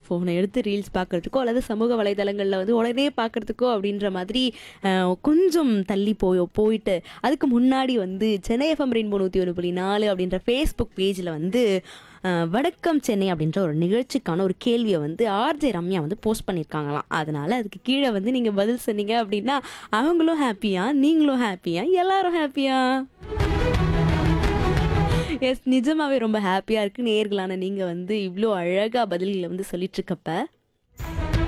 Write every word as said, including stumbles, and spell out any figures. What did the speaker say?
ஃபோனை எடுத்து ரீல்ஸ் பார்க்கறதுக்கோ அல்லது சமூக வலைதளங்களில் வந்து உடனே பார்க்கறதுக்கோ அப்படின்ற மாதிரி அஹ், கொஞ்சம் தள்ளி போய் போயிட்டு அதுக்கு முன்னாடி வந்து சென்னை எஃப்எம் ரெயின்போ நூற்றி ஒரு புள்ளி நாலு அப்படின்ற ஃபேஸ்புக் பேஜில் வந்து அஹ், வணக்கம் சென்னை அப்படின்ற ஒரு நிகழ்ச்சிக்கான ஒரு கேள்வியை வந்து ஆர்ஜே ரம்யா வந்து போஸ்ட் பண்ணியிருக்காங்களாம். அதனால அதுக்கு கீழே வந்து நீங்கள் பதில் சொன்னீங்க அப்படின்னா அவங்களும் ஹாப்பியா, நீங்களும் ஹாப்பியா, எல்லாரும் ஹாப்பியா? எஸ், நிஜமாவே ரொம்ப ஹாப்பியாக இருக்கு நேர்களான நீங்கள் வந்து இவ்வளோ அழகாக பதில்களை வந்து சொல்லிட்டு இருக்கப்ப.